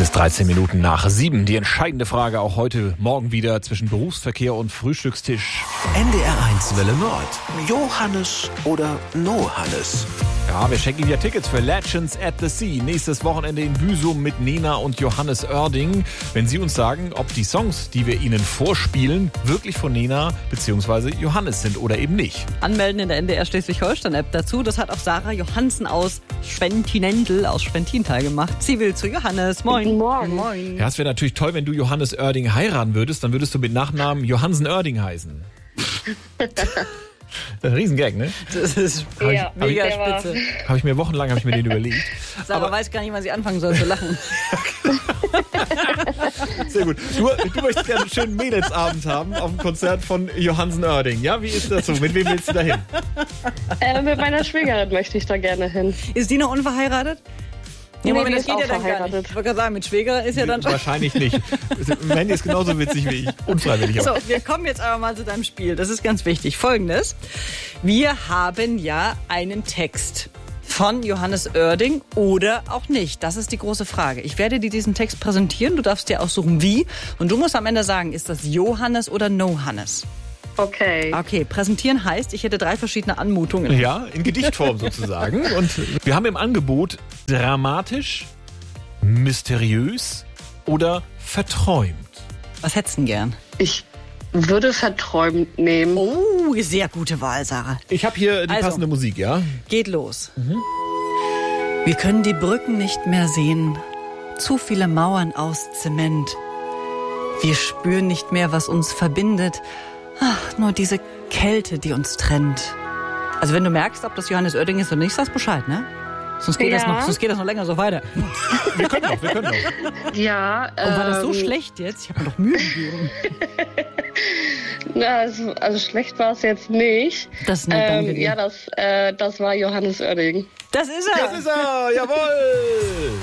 ist 13 Minuten nach 7. Die entscheidende Frage auch heute Morgen wieder zwischen Berufsverkehr und Frühstückstisch. NDR1 Welle Nord. Johannes oder No Hannes? Ja, wir schenken ja Tickets für Legends at the Sea. Nächstes Wochenende in Büsum mit Nena und Johannes Oerding. Wenn Sie uns sagen, ob die Songs, die wir Ihnen vorspielen, wirklich von Nena bzw. Johannes sind oder eben nicht. Anmelden in der NDR Schleswig-Holstein-App dazu. Das hat auch Sarah Johansen aus Schwentinendl, aus Schwentintal gemacht. Sie will zu Johannes. Moin. Guten Morgen. Moin. Ja, es wäre natürlich toll, wenn du Johannes Oerding heiraten würdest. Dann würdest du mit Nachnamen Johansen Oerding heißen. Ein Riesengag, ne? Das ist mega spitze. Habe ich mir wochenlang den überlegt. Sarah weiß gar nicht, wann sie anfangen soll zu lachen. Sehr gut. Du möchtest gerne einen schönen Mädelsabend haben auf dem Konzert von Johansen Oerding. Ja, wie ist das so? Mit wem willst du da hin? Mit meiner Schwägerin möchte ich da gerne hin. Ist die noch unverheiratet? Nee, aber die das ist geht auch ja dann gar nicht. verheiratet. Ich wollte gerade sagen, mit Schwägerin ist ja dann schon... Wahrscheinlich nicht. Mandy ist genauso witzig wie ich. Unfreiwillig auch. So, wir kommen jetzt aber mal zu deinem Spiel. Das ist ganz wichtig. Folgendes. Wir haben ja einen Text von Johannes Oerding oder auch nicht. Das ist die große Frage. Ich werde dir diesen Text präsentieren. Du darfst dir aussuchen, wie. Und du musst am Ende sagen, ist das Johannes oder No Hannes? Okay. Okay, präsentieren heißt, ich hätte 3 verschiedene Anmutungen. Ja, in Gedichtform sozusagen. Und wir haben im Angebot dramatisch, mysteriös oder verträumt. Was hättest du denn gern? Ich würde verträumt nehmen. Oh, sehr gute Wahl, Sarah. Ich habe hier die passende Musik, ja? Geht los. Wir können die Brücken nicht mehr sehen. Zu viele Mauern aus Zement. Wir spüren nicht mehr, was uns verbindet. Ach, nur diese Kälte, die uns trennt. Also wenn du merkst, ob das Johannes Oerding ist oder nicht, sagst Bescheid, ne? Sonst geht das noch länger so weiter. Wir können noch. Ja. Und war das so schlecht jetzt? Ich habe mir doch Mühe gegeben. Na, also schlecht war es jetzt nicht. Das ist nett, danke dir. Ja, das war Johannes Oerding. Das ist er. Das ist er, jawohl.